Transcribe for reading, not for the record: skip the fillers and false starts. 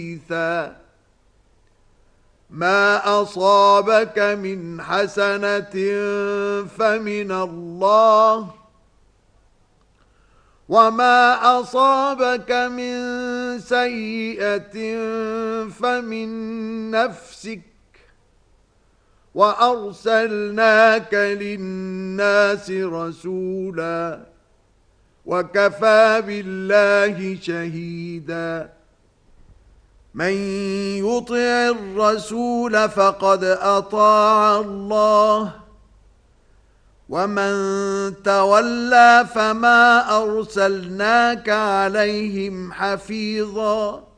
ما أصابك من حسنة فمن الله وما أصابك من سيئة فمن نفسك وأرسلناك للناس رسولا وكفى بالله شهيدا من يطع الرسول فقد أطاع الله ومن تولى فما أرسلناك عليهم حفيظا